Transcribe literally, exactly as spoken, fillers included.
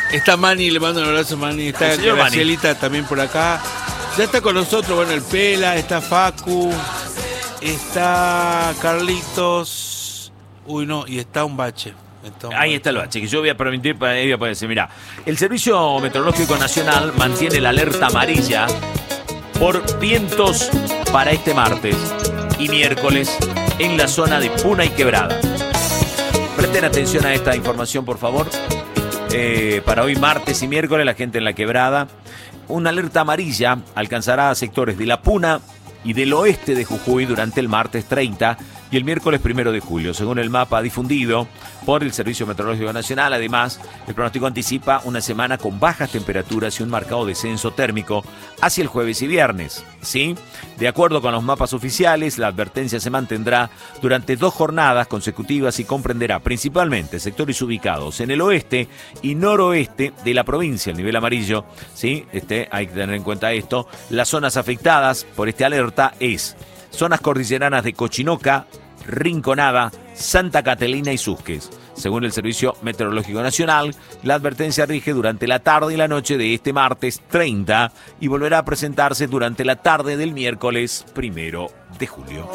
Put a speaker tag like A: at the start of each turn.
A: Está Mani, le mando un abrazo a Mani. Está Gracielita también por acá. Ya está con nosotros, bueno, el Pela, está Facu, está Carlitos. Uy, no, y está un bache. Está un
B: Ahí
A: bache.
B: está el bache, que yo voy a permitir para voy a poder decir, mira, el Servicio Meteorológico Nacional mantiene la alerta amarilla por vientos para este martes y miércoles en la zona de Puna y Quebrada. Presten atención a esta información, por favor. Eh, para hoy martes y miércoles, la gente en la Quebrada. Una alerta amarilla alcanzará a sectores de La Puna y del oeste de Jujuy durante el martes treinta y el miércoles primero de julio, según el mapa difundido por el Servicio Meteorológico Nacional. Además, el pronóstico anticipa una semana con bajas temperaturas y un marcado descenso térmico hacia el jueves y viernes, ¿sí? De acuerdo con los mapas oficiales, la advertencia se mantendrá durante dos jornadas consecutivas y comprenderá principalmente sectores ubicados en el oeste y noroeste de la provincia, el nivel amarillo, ¿sí? Este, hay que tener en cuenta esto. Las zonas afectadas por esta alerta es zonas cordilleranas de Cochinoca, Rinconada, Santa Catalina y Susques. Según el Servicio Meteorológico Nacional, la advertencia rige durante la tarde y la noche de este martes treinta y volverá a presentarse durante la tarde del miércoles primero de julio.